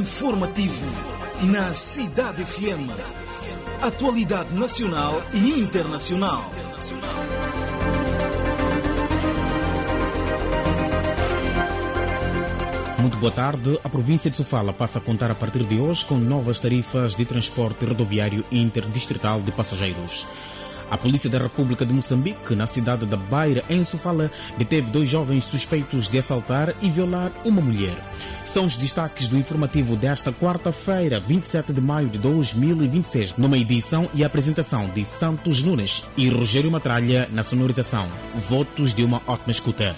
informativo na Cidade FM. Atualidade nacional e internacional. Muito boa tarde. A província de Sofala passa a contar a partir de hoje com novas tarifas de transporte rodoviário interdistrital de passageiros. A Polícia da República de Moçambique, na cidade da Beira, em Sofala, deteve 2 jovens suspeitos de assaltar e violar uma mulher. São os destaques do informativo desta quarta-feira, 27 de maio de 2026, numa edição e apresentação de Santos Nunes e Rogério Matralha na sonorização. Votos de uma ótima escuta.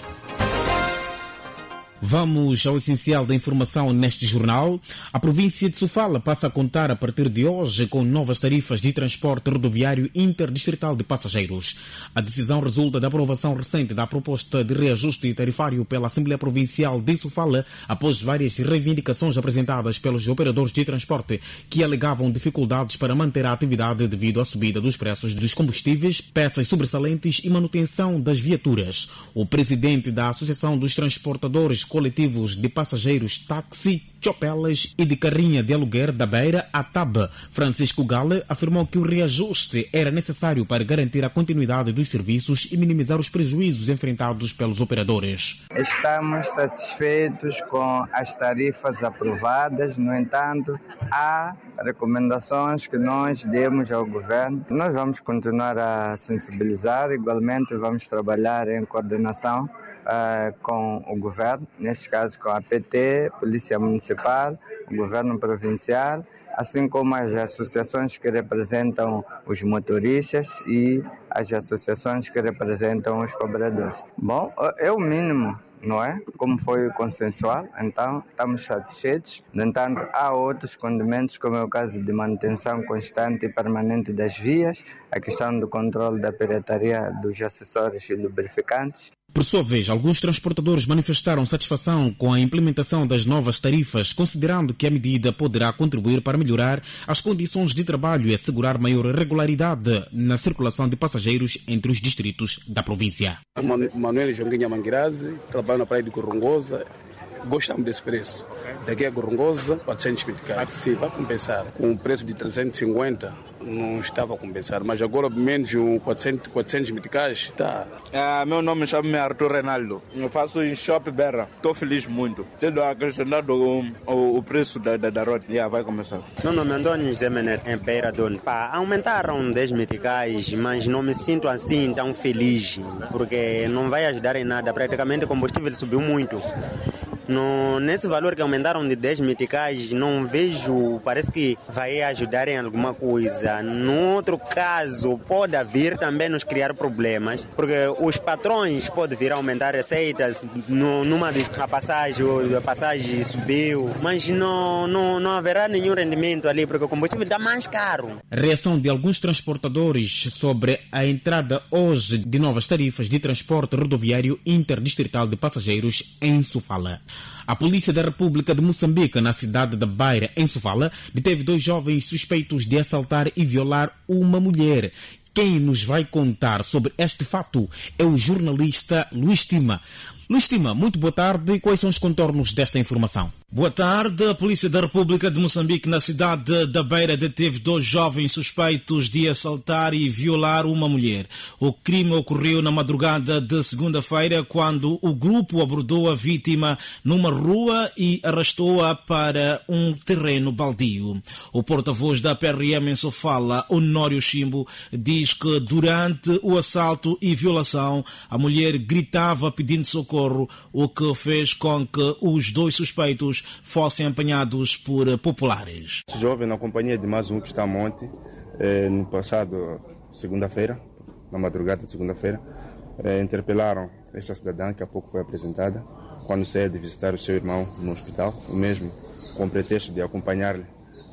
Vamos ao essencial da informação neste jornal. A província de Sofala passa a contar a partir de hoje com novas tarifas de transporte rodoviário interdistrital de passageiros. A decisão resulta da aprovação recente da proposta de reajuste tarifário pela Assembleia Provincial de Sofala após várias reivindicações apresentadas pelos operadores de transporte que alegavam dificuldades para manter a atividade devido à subida dos preços dos combustíveis, peças sobressalentes e manutenção das viaturas. O presidente da Associação dos Transportadores Coletivos de Passageiros, Táxi, Chopelas e de Carrinha de Aluguer da Beira, ATAB, Francisco Gale, afirmou que o reajuste era necessário para garantir a continuidade dos serviços e minimizar os prejuízos enfrentados pelos operadores. Estamos satisfeitos com as tarifas aprovadas, no entanto, há recomendações que nós demos ao governo. Nós vamos continuar a sensibilizar, igualmente vamos trabalhar em coordenação com o governo, neste caso com a PT, Polícia Municipal, o governo provincial, assim como as associações que representam os motoristas e as associações que representam os cobradores. Bom, é o mínimo, não é? Como foi consensual, então estamos satisfeitos. No entanto, há outros condimentos, como é o caso de manutenção constante e permanente das vias, a questão do controle da pirataria dos acessórios e lubrificantes. Por sua vez, alguns transportadores manifestaram satisfação com a implementação das novas tarifas, considerando que a medida poderá contribuir para melhorar as condições de trabalho e assegurar maior regularidade na circulação de passageiros entre os distritos da província. Manuel Jonguinha Manguirazi, trabalho na praia de Gorongosa. Gostamos desse preço. Daqui a Gorongosa, 400 meticais. Sim, vai compensar. Com o preço de 350, não estava a compensar. Mas agora, menos 400 meticais, está. Meu nome chama-me Arthur Reinaldo. Eu faço em Shop Berra. Estou feliz muito. Tendo acrescentado o preço da rota. Vai começar. Meu nome é Antônio José Mener, em Beira Dono. Aumentaram 10 meticais, mas não me sinto assim tão feliz, porque não vai ajudar em nada. Praticamente o combustível subiu muito. Nesse valor que aumentaram de 10 meticais, não vejo, parece que vai ajudar em alguma coisa. No outro caso, pode haver também nos criar problemas, porque os patrões podem vir a aumentar receitas, a passagem subiu, mas não haverá nenhum rendimento ali, porque o combustível está mais caro. A reação de alguns transportadores sobre a entrada hoje de novas tarifas de transporte rodoviário interdistrital de passageiros em Sofala. A Polícia da República de Moçambique, na cidade da Beira, em Sofala, deteve 2 jovens suspeitos de assaltar e violar uma mulher. Quem nos vai contar sobre este fato é o jornalista Luís Tima. Luís Tima, muito boa tarde. Quais são os contornos desta informação? Boa tarde. A Polícia da República de Moçambique, na cidade da Beira, deteve 2 jovens suspeitos de assaltar e violar uma mulher. O crime ocorreu na madrugada de segunda-feira, quando o grupo abordou a vítima numa rua e arrastou-a para um terreno baldio. O porta-voz da PRM em Sofala, Honório Chimbo, diz que durante o assalto e violação, a mulher gritava pedindo socorro, o que fez com que os 2 suspeitos fossem apanhados por populares. Esse jovem, na companhia de mais um que está a monte, no passado segunda-feira, na madrugada de segunda-feira, interpelaram esta cidadã que há pouco foi apresentada, quando saiu de visitar o seu irmão no hospital, o mesmo com o pretexto de acompanhar-lhe